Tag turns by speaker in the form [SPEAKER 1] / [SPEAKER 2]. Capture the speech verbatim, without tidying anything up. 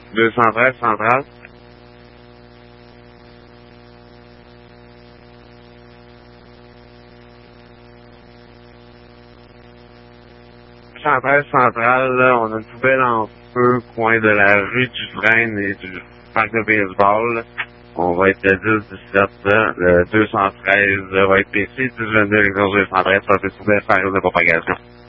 [SPEAKER 1] deux cent treize centrale. deux cent treize centrale, là, on a une poubelle en feu, coin de la rue du Frêne et du parc de baseball. Là. On va être le dix dix-sept, là. Le deux cent treize va être P C, dix vingt-deux, deux cent treize, ça va être poubelle faire de propagation.